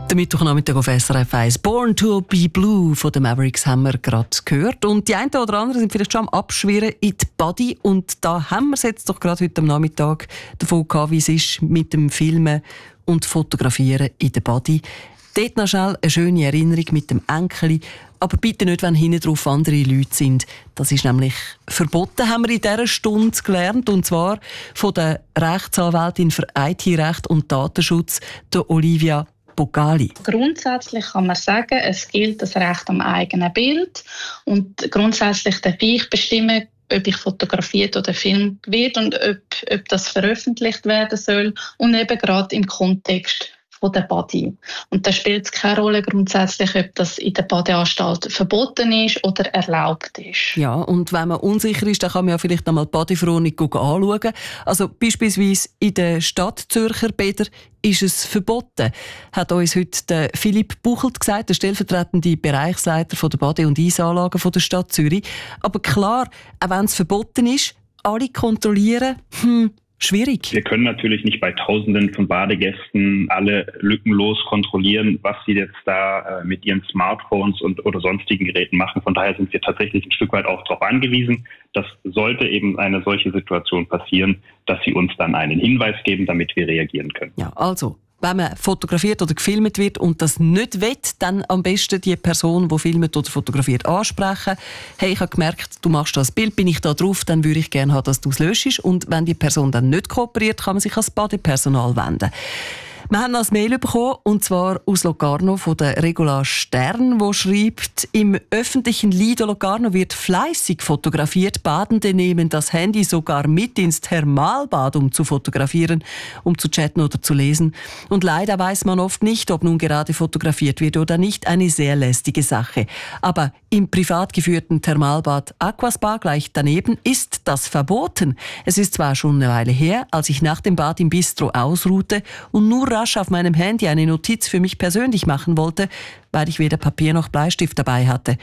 Der Mittwochnachmittag auf SRF 1. «Born to be Blue» von den Mavericks haben wir gerade gehört. Und die einen oder anderen sind vielleicht schon am Abschwirren in die Body. Und da haben wir es jetzt doch gerade heute am Nachmittag davon gehabt, wie es ist mit dem Filmen und Fotografieren in der Body. Dort noch schnell eine schöne Erinnerung mit dem Enkel. Aber bitte nicht, wenn hinten drauf andere Leute sind. Das ist nämlich verboten, haben wir in dieser Stunde gelernt. Und zwar von der Rechtsanwältin für IT-Recht und Datenschutz, der Olivia Bogali. Grundsätzlich kann man sagen, es gilt das Recht am eigenen Bild. Und grundsätzlich darf ich bestimmen, ob ich fotografiert oder gefilmt wird und ob das veröffentlicht werden soll. Und eben gerade im Kontext von der Body. Und da spielt es keine Rolle grundsätzlich, ob das in der Badeanstalt verboten ist oder erlaubt ist. Ja, und wenn man unsicher ist, dann kann man ja vielleicht noch mal die Badeverordnung anschauen. Also beispielsweise in den Stadtzürcher Bädern ist es verboten, hat uns heute der Philipp Buchelt gesagt, der stellvertretende Bereichsleiter der Bade- und Eisanlagen der Stadt Zürich. Aber klar, auch wenn es verboten ist, alle kontrollieren, schwierig. Wir können natürlich nicht bei Tausenden von Badegästen alle lückenlos kontrollieren, was sie jetzt da mit ihren Smartphones oder sonstigen Geräten machen. Von daher sind wir tatsächlich ein Stück weit auch darauf angewiesen, dass sollte eben eine solche Situation passieren, dass sie uns dann einen Hinweis geben, damit wir reagieren können. Ja, also, wenn man fotografiert oder gefilmt wird und das nicht will, dann am besten die Person, die filmt oder fotografiert, ansprechen. Hey, ich habe gemerkt, du machst das Bild, bin ich da drauf, dann würde ich gerne haben, dass du es löschst. Und wenn die Person dann nicht kooperiert, kann man sich ans Badepersonal wenden. Wir haben noch ein Mail bekommen, und zwar aus Locarno von der Regula Stern, die schreibt, im öffentlichen Lido Locarno wird fleißig fotografiert. Badende nehmen das Handy sogar mit ins Thermalbad, um zu fotografieren, um zu chatten oder zu lesen. Und leider weiß man oft nicht, ob nun gerade fotografiert wird oder nicht. Eine sehr lästige Sache. Aber im privat geführten Thermalbad Aquaspa gleich daneben ist das verboten. Es ist zwar schon eine Weile her, als ich nach dem Bad im Bistro ausruhte und nur rasch auf meinem Handy eine Notiz für mich persönlich machen wollte, weil ich weder Papier noch Bleistift dabei hatte.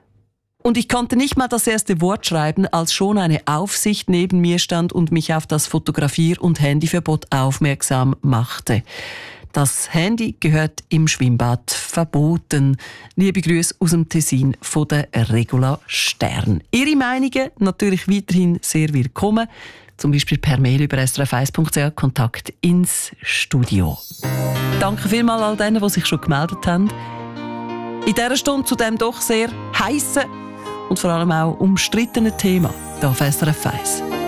Und ich konnte nicht mal das erste Wort schreiben, als schon eine Aufsicht neben mir stand und mich auf das Fotografier- und Handyverbot aufmerksam machte. Das Handy gehört im Schwimmbad verboten. Liebe Grüße aus dem Tessin von der Regula Stern. Ihre Meinungen natürlich weiterhin sehr willkommen. Zum Beispiel per Mail über srf1.ch Kontakt ins Studio. Danke vielmals all denen, die sich schon gemeldet haben. In dieser Stunde zu dem doch sehr heissen und vor allem auch umstrittenen Thema hier auf SRF 1.